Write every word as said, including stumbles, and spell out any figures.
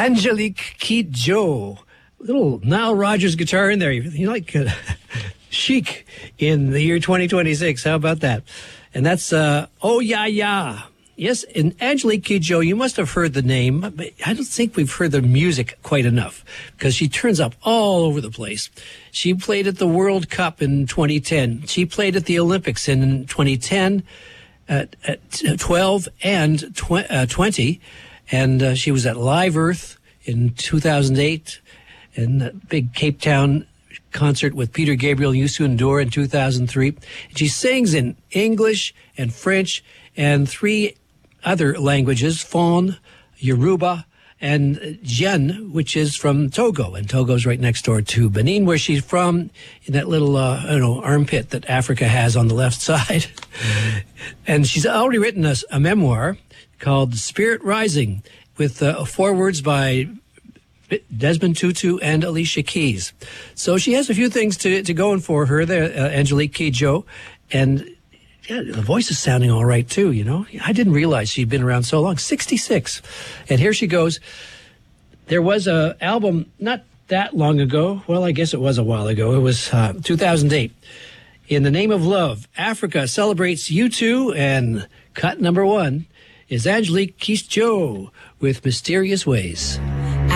Angelique Kidjo. Little Nile Rodgers guitar in there. You like uh, chic in the year twenty twenty-six. How about that? And that's uh, Oh Ya Ya. Yes, and Angelique Kidjo, you must have heard the name, but I don't think we've heard the music quite enough because she turns up all over the place. She played at the World Cup in twenty ten. She played at the Olympics in twenty ten, at, at twelve, and tw- uh, twenty. And uh, she was at Live Earth in two thousand eight, and the big Cape Town concert with Peter Gabriel and Youssou N'Dour in two thousand three. She sings in English and French and three other languages, Fon, Yoruba, and Djen, which is from Togo. And Togo's right next door to Benin, where she's from, in that little, uh, I don't know, armpit that Africa has on the left side. And she's already written a, a memoir called Spirit Rising, with uh, forewords by Desmond Tutu and Alicia Keys. So she has a few things to, to going for her there, uh, Angelique Kidjo. And yeah, the voice is sounding all right, too, you know. I didn't realize she'd been around so long. sixty-six. And here she goes. There was a album not that long ago. Well, I guess it was a while ago. It was uh, two thousand eight. In the Name of Love, Africa celebrates U two, and cut number one is Angelique Kidjo with Mysterious Ways.